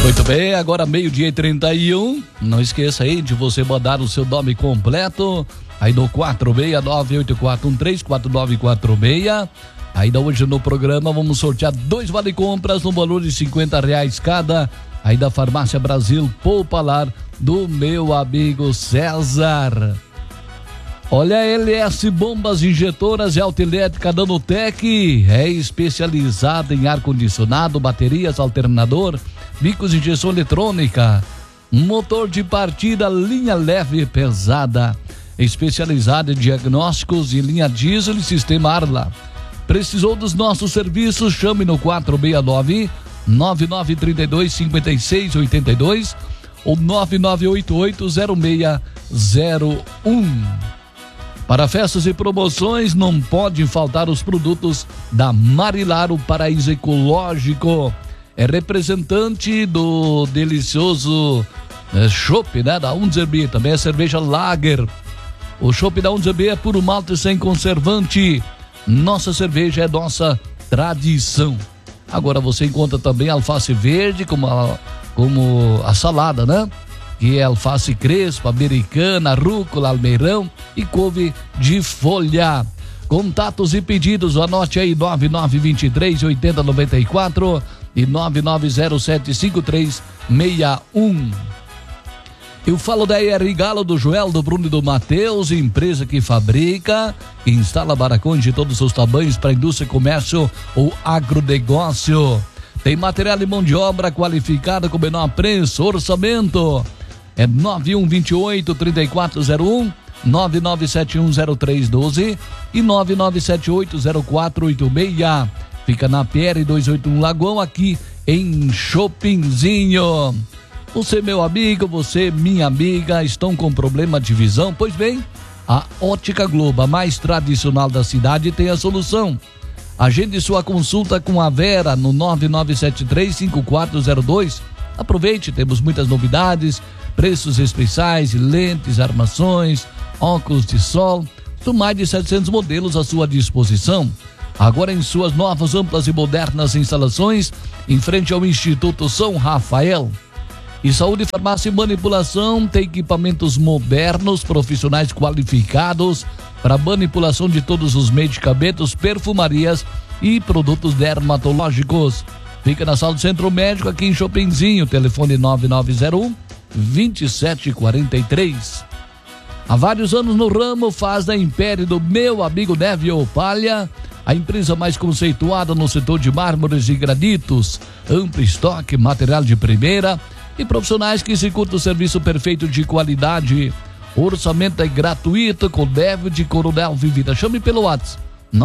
Muito bem, agora 12h31. Não esqueça aí de você mandar o seu nome completo aí no 46984134946. Ainda hoje no programa vamos sortear 2 vale-compras no valor de R$50 cada. Aí da Farmácia Brasil Popular do meu amigo César. Olha, LS Bombas Injetoras e Autoelétrica Danotec é especializada em ar-condicionado, baterias, alternador, bicos de injeção eletrônica, motor de partida, linha leve e pesada, especializada em diagnósticos e linha diesel e sistema Arla. Precisou dos nossos serviços? Chame no 469-9932-5682 ou 9988-0601. Para festas e promoções, não podem faltar os produtos da Marilar, o paraíso ecológico. É representante do delicioso chopp, né, da Unzerbier, também é cerveja Lager. O chopp da Unzerbier é puro malte sem conservante. Nossa cerveja é nossa tradição. Agora você encontra também alface verde, como a salada, né? Que é alface crespa, americana, rúcula, almeirão e couve de folha. Contatos e pedidos, anote aí 9923-8094 e 99075361. Eu falo da ER Galo, do Joel, do Bruno e do Matheus, empresa que fabrica e instala barracões de todos os tamanhos para indústria, comércio ou agronegócio. Tem material e mão de obra qualificada com menor preço, orçamento. É 9128-3401, 99710312 e 99780486. Fica na PR 281 Lagoão, aqui em Chopinzinho. Você, meu amigo, você, minha amiga, estão com problema de visão? Pois bem, a Ótica Globo, a mais tradicional da cidade, tem a solução. Agende sua consulta com a Vera no 9973-5402. Aproveite, temos muitas novidades, preços especiais, lentes, armações, óculos de sol. São mais de 700 modelos à sua disposição. Agora em suas novas, amplas e modernas instalações, em frente ao Instituto São Rafael. E Saúde, Farmácia e Manipulação tem equipamentos modernos, profissionais qualificados para manipulação de todos os medicamentos, perfumarias e produtos dermatológicos. Fica na Sala do Centro Médico, aqui em Chopinzinho, telefone 9901-2743. Há vários anos no ramo, faz da Império do meu amigo Neville Palha, a empresa mais conceituada no setor de mármores e granitos, amplo estoque, material de primeira e profissionais que executam o serviço perfeito de qualidade. O orçamento é gratuito com Neville de Coronel Vivida. Chame pelo WhatsApp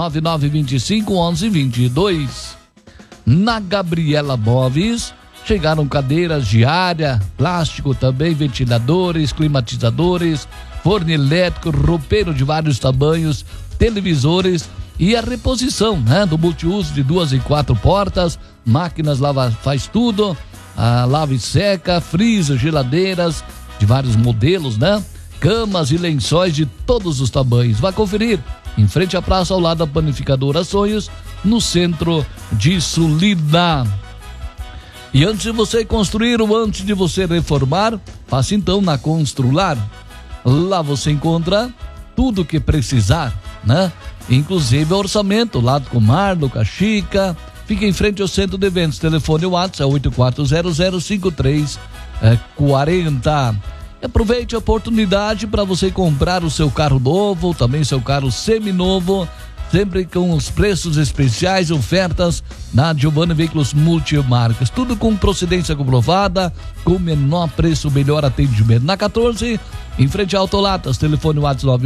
9925-1122. Na Gabriela Móveis chegaram cadeiras de área, plástico também, ventiladores, climatizadores, forno elétrico, roupeiro de vários tamanhos, televisores e a reposição, né, do multiuso de 2 e 4 portas, máquinas lava faz tudo, a lava e seca, freezer, geladeiras de vários modelos, né? Camas e lençóis de todos os tamanhos. Vá conferir em frente à praça ao lado da Panificadora Sonhos, no centro de Sulina. E antes de você construir ou antes de você reformar, passe então na Constrular. Lá você encontra tudo o que precisar, né? Inclusive orçamento, lado com Marlo, Caxica. Fica em frente ao Centro de Eventos. Telefone WhatsApp 84005340. Aproveite a oportunidade para você comprar o seu carro novo, ou também seu carro seminovo, sempre com os preços especiais, ofertas na Giovanni Veículos Multimarcas. Tudo com procedência comprovada, com menor preço, melhor atendimento. Na 14, em frente a Autolatas, telefone WhatsApp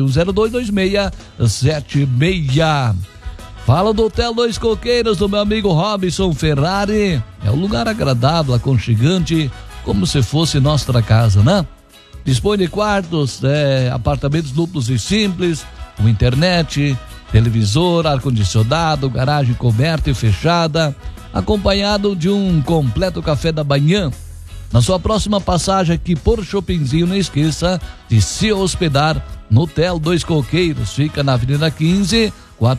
91022676. Fala do Hotel Dois Coqueiros, do meu amigo Robson Ferrari. É um lugar agradável, aconchegante, como se fosse nossa casa, né? Dispõe de quartos, apartamentos duplos e simples, com internet, televisor, ar-condicionado, garagem coberta e fechada, acompanhado de um completo café da manhã. Na sua próxima passagem aqui por Chopinzinho, não esqueça de se hospedar no Hotel Dois Coqueiros. Fica na Avenida 15,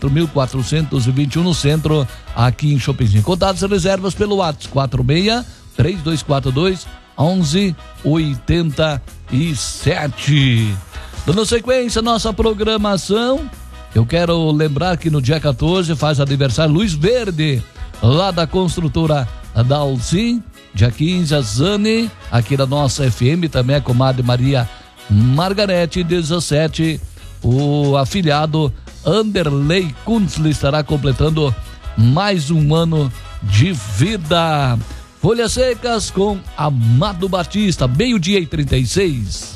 4.421 no centro, aqui em Chopinzinho. Contatos e reservas pelo WhatsApp 3242 1187. Dando sequência à nossa programação, eu quero lembrar que no dia 14 faz aniversário Luz Verde, lá da construtora Dalcin. Dia 15, a Zane, aqui da nossa FM, também a comadre Maria Margarete. 17, o afilhado Anderley Kuntzli estará completando mais um ano de vida. Folhas Secas com Amado Batista, 12:36.